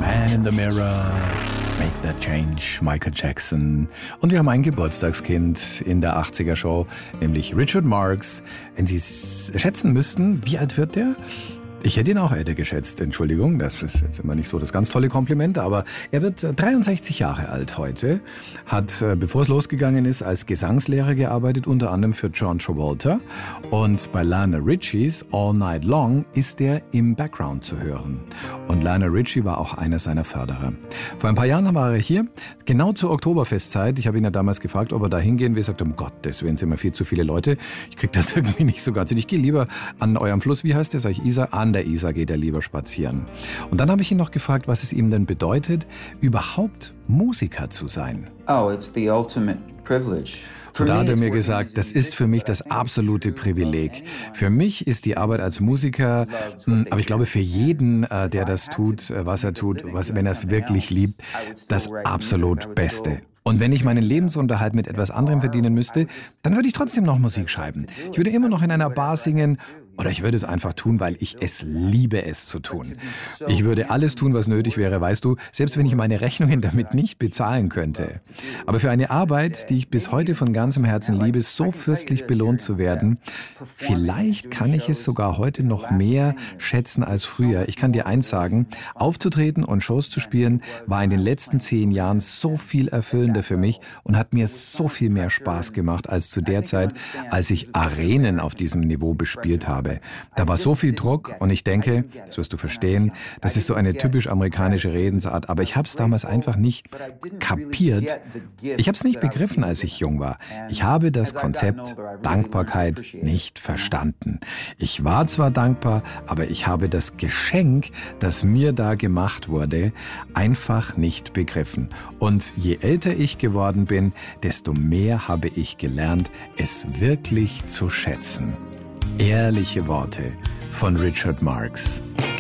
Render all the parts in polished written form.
Man in the Mirror, Make That Change, Michael Jackson. Und wir haben ein Geburtstagskind in der 80er-Show, nämlich Richard Marx. Wenn Sie es schätzen müssten, wie alt wird der? Ich hätte ihn auch älter geschätzt, Entschuldigung, das ist jetzt immer nicht so das ganz tolle Kompliment, aber er wird 63 Jahre alt heute, hat, bevor es losgegangen ist, als Gesangslehrer gearbeitet, unter anderem für John Travolta, und bei Lionel Richies All Night Long ist er im Background zu hören. Und Lionel Richie war auch einer seiner Förderer. Vor ein paar Jahren war er hier, genau zur Oktoberfestzeit. Ich habe ihn ja damals gefragt, ob er da hingehen will. Er sagt, um Gottes Willen, sind immer viel zu viele Leute. Ich kriege das irgendwie nicht so ganz hin. Ich gehe lieber an eurem Fluss, wie heißt der? Sag ich, Isar, an der Isar geht er lieber spazieren. Und dann habe ich ihn noch gefragt, was es ihm denn bedeutet, überhaupt Musiker zu sein. Oh, it's the ultimate privilege. Und da hat er mir gesagt, das ist für mich das absolute Privileg. Für mich ist die Arbeit als Musiker, aber ich glaube für jeden, der das tut, was er tut, wenn er es wirklich liebt, das absolut Beste. Und wenn ich meinen Lebensunterhalt mit etwas anderem verdienen müsste, dann würde ich trotzdem noch Musik schreiben. Ich würde immer noch in einer Bar singen. Oder ich würde es einfach tun, weil ich es liebe, es zu tun. Ich würde alles tun, was nötig wäre, weißt du, selbst wenn ich meine Rechnungen damit nicht bezahlen könnte. Aber für eine Arbeit, die ich bis heute von ganzem Herzen liebe, so fürstlich belohnt zu werden, vielleicht kann ich es sogar heute noch mehr schätzen als früher. Ich kann dir eins sagen, aufzutreten und Shows zu spielen, war in den letzten 10 Jahren so viel erfüllender für mich und hat mir so viel mehr Spaß gemacht als zu der Zeit, als ich Arenen auf diesem Niveau bespielt habe. Da war so viel Druck und ich denke, das wirst du verstehen, das ist so eine typisch amerikanische Redensart, aber ich habe es damals einfach nicht kapiert. Ich habe es nicht begriffen, als ich jung war. Ich habe das Konzept Dankbarkeit nicht verstanden. Ich war zwar dankbar, aber ich habe das Geschenk, das mir da gemacht wurde, einfach nicht begriffen. Und je älter ich geworden bin, desto mehr habe ich gelernt, es wirklich zu schätzen. Ehrliche Worte von Richard Marx.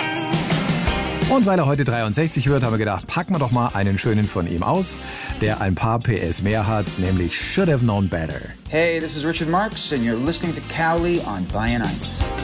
Und weil er heute 63 wird, haben wir gedacht, packen wir doch mal einen schönen von ihm aus, der ein paar PS mehr hat, nämlich Should Have Known Better. Hey, this is Richard Marx and you're listening to Cowley on Bayern Ice.